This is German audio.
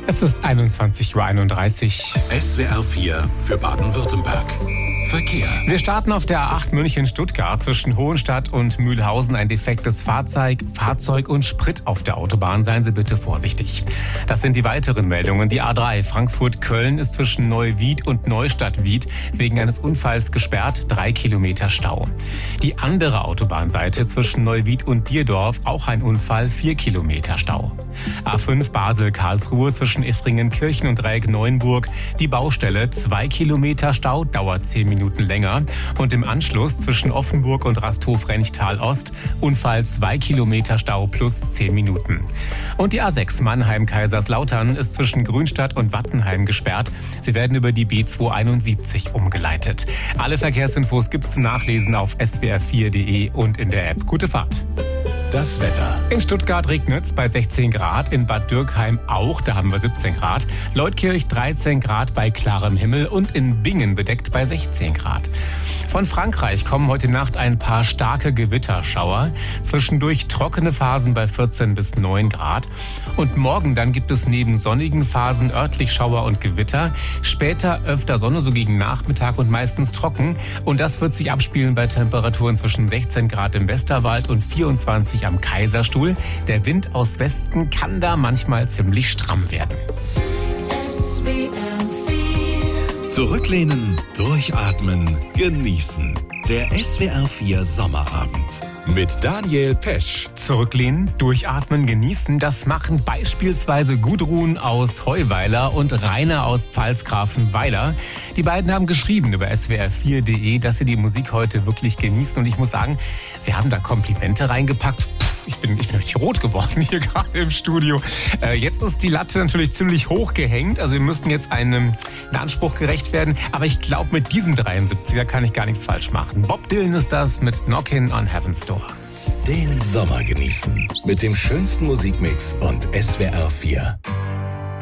Es ist 21:31 Uhr. SWR 4 für Baden-Württemberg. Verkehr. Wir starten auf der A8 München-Stuttgart. Zwischen Hohenstadt und Mühlhausen ein defektes Fahrzeug und Sprit auf der Autobahn. Seien Sie bitte vorsichtig. Das sind die weiteren Meldungen. Die A3 Frankfurt-Köln ist zwischen Neuwied und Neustadt-Wied wegen eines Unfalls gesperrt. 3 Kilometer Stau. Die andere Autobahnseite zwischen Neuwied und Dierdorf, auch ein Unfall, 4 Kilometer Stau. A5 Basel-Karlsruhe zwischen Effringen-Kirchen und Dreieck-Neuenburg. Die Baustelle, 2 Kilometer Stau, dauert 10 Minuten länger. Und im Anschluss zwischen Offenburg und Rasthof-Rennchtal-Ost, Unfall 2 Kilometer Stau plus 10 Minuten. Und die A6 Mannheim-Kaiserslautern ist zwischen Grünstadt und Wattenheim gesperrt. Sie werden über die B271 umgeleitet. Alle Verkehrsinfos gibt's zum Nachlesen auf swr4.de und in der App. Gute Fahrt. Das Wetter. In Stuttgart regnet es bei 16 Grad, in Bad Dürkheim auch, da haben wir 17 Grad. Leutkirch 13 Grad bei klarem Himmel und in Bingen bedeckt bei 16 Grad. Von Frankreich kommen heute Nacht ein paar starke Gewitterschauer. Zwischendurch trockene Phasen bei 14 bis 9 Grad. Und morgen dann gibt es neben sonnigen Phasen örtlich Schauer und Gewitter. Später öfter Sonne, so gegen Nachmittag und meistens trocken. Und das wird sich abspielen bei Temperaturen zwischen 16 Grad im Westerwald und 24 am Kaiserstuhl. Der Wind aus Westen kann da manchmal ziemlich stramm werden. Zurücklehnen, durchatmen, genießen. Der SWR 4 Sommerabend mit Daniel Pesch. Zurücklehnen, durchatmen, genießen, das machen beispielsweise Gudrun aus Heuweiler und Rainer aus Pfalzgrafenweiler. Die beiden haben geschrieben über swr4.de, dass sie die Musik heute wirklich genießen. Und ich muss sagen, sie haben da Komplimente reingepackt. Ich bin richtig rot geworden hier gerade im Studio. Jetzt ist die Latte natürlich ziemlich hoch gehängt. Also wir müssen jetzt einem Anspruch gerecht werden. Aber ich glaube, mit diesem 73er kann ich gar nichts falsch machen. Bob Dylan ist das mit Knockin' on Heaven's Door. Den Sommer genießen mit dem schönsten Musikmix und SWR 4.